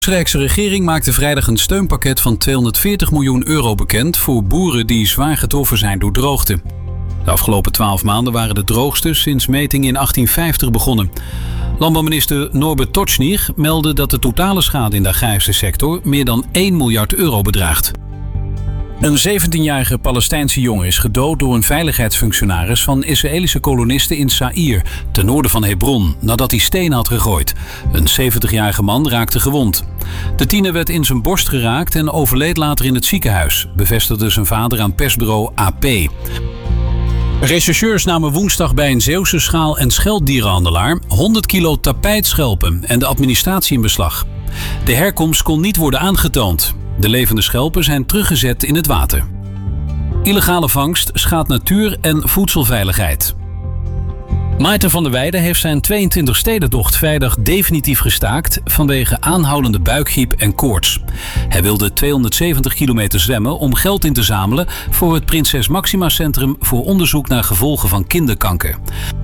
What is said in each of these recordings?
De Rijkse regering maakte vrijdag een steunpakket van €240 miljoen bekend voor boeren die zwaar getroffen zijn door droogte. De afgelopen 12 maanden waren de droogste sinds metingen in 1850 begonnen. Landbouwminister Norbert Tocznier meldde dat de totale schade in de agrarische sector meer dan €1 miljard bedraagt. Een 17-jarige Palestijnse jongen is gedood door een veiligheidsfunctionaris van Israëlische kolonisten in Saïr, ten noorden van Hebron, nadat hij stenen had gegooid. Een 70-jarige man raakte gewond. De tiener werd in zijn borst geraakt en overleed later in het ziekenhuis, bevestigde zijn vader aan persbureau AP. Rechercheurs namen woensdag bij een Zeeuwse schaal- en schelpdierenhandelaar 100 kilo tapijtschelpen en de administratie in beslag. De herkomst kon niet worden aangetoond. De levende schelpen zijn teruggezet in het water. Illegale vangst schaadt natuur en voedselveiligheid. Maarten van der Weijden heeft zijn 22-stedentocht vrijdag definitief gestaakt vanwege aanhoudende buikgriep en koorts. Hij wilde 270 kilometer zwemmen om geld in te zamelen voor het Prinses Maxima Centrum voor onderzoek naar gevolgen van kinderkanker.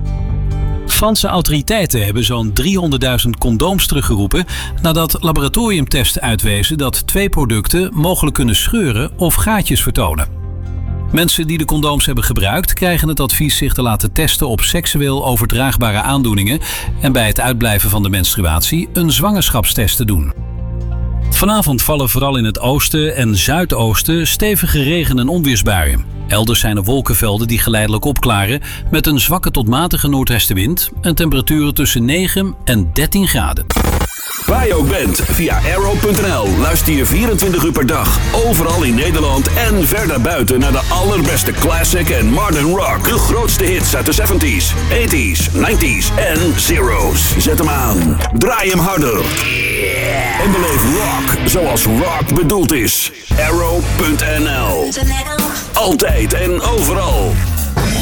Franse autoriteiten hebben zo'n 300.000 condooms teruggeroepen nadat laboratoriumtesten uitwezen dat 2 producten mogelijk kunnen scheuren of gaatjes vertonen. Mensen die de condooms hebben gebruikt krijgen het advies zich te laten testen op seksueel overdraagbare aandoeningen en bij het uitblijven van de menstruatie een zwangerschapstest te doen. Vanavond vallen vooral in het oosten en zuidoosten stevige regen- en onweersbuien. Elders zijn er wolkenvelden die geleidelijk opklaren met een zwakke tot matige noordwestenwind en temperaturen tussen 9 en 13 graden. Waar je ook bent, via Arrow.nl luister je 24 uur per dag, overal in Nederland en ver daarbuiten naar de allerbeste classic en modern rock. De grootste hits uit de 70s, 80s, 90s en zeros. Zet hem aan, draai hem harder. En beleef rock zoals rock bedoeld is. Arrow.nl. Altijd en overal.